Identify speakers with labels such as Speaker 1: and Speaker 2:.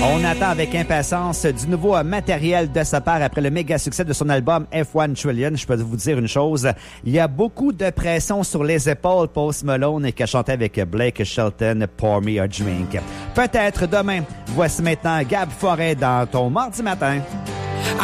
Speaker 1: On attend avec impatience du nouveau matériel de sa part après le méga succès de son album F1 Trillion. Je peux vous dire une chose, il y a beaucoup de pression sur les épaules Post Malone qui a chanté avec Blake Shelton, Pour Me a Drink. Peut-être demain. Voici maintenant Gab Forêt dans ton mardi matin.